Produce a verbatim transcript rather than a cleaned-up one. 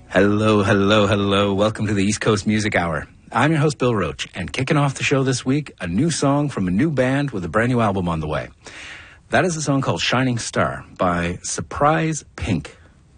Hello, hello, hello. Welcome to the East Coast Music Hour. I'm your host, Bill Roach, and kicking off the show this week, a new song from a new band with a brand new album on the way. That is a song called Shining Star by Surprise Pink.